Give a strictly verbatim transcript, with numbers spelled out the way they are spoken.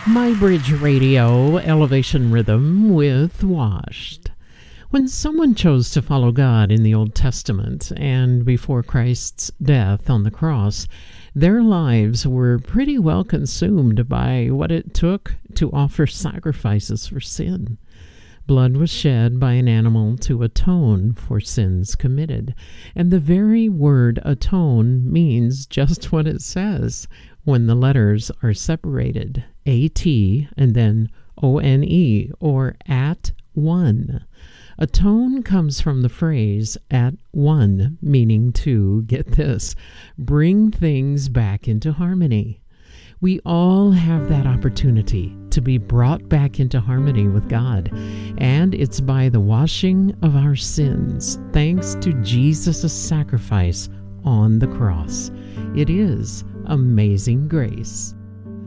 My Bridge Radio, Elevation Rhythm with Washed. When someone chose to follow God in the Old Testament and before Christ's death on the cross, their lives were pretty well consumed by what it took to offer sacrifices for sin. Blood was shed by an animal to atone for sins committed. And the very word atone means just what it says when the letters are separated, A T and then O N E, or at one. Atone comes from the phrase at one, meaning to, get this, bring things back into harmony. We all have that opportunity to be brought back into harmony with God, and it's by the washing of our sins, thanks to Jesus' sacrifice on the cross. It is amazing grace.